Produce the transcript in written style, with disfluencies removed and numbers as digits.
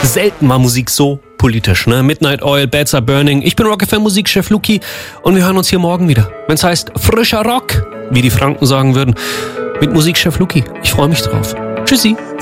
Selten war Musik so politisch, ne? Midnight Oil, Beds Are Burning. Ich bin Rock FM Musikchef Luki und wir hören uns hier morgen wieder. Wenn's heißt frischer Rock, wie die Franken sagen würden, mit Musikchef Luki. Ich freue mich drauf. Tschüssi.